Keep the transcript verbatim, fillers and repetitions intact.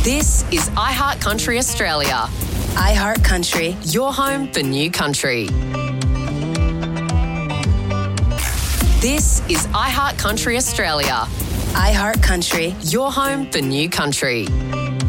This is iHeartCountry Australia. iHeartCountry. Your home for new country. This is iHeartCountry Australia. iHeartCountry. Your home for new country.